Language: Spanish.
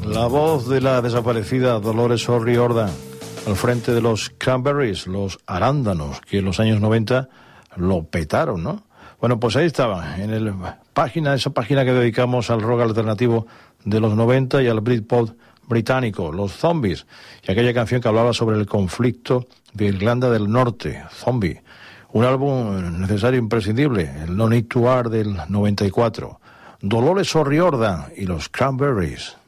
La voz de la desaparecida Dolores O'Riordan al frente de los Cranberries, los arándanos, que en los años 90 lo petaron, ¿no? Bueno, pues ahí estaban, en esa página que dedicamos al rock alternativo de los 90 y al Britpop británico, los Zombies, y aquella canción que hablaba sobre el conflicto de Irlanda del Norte, Zombie. Un álbum necesario, imprescindible, el No Need to Are del 94. Dolores O'Riordan y los Cranberries.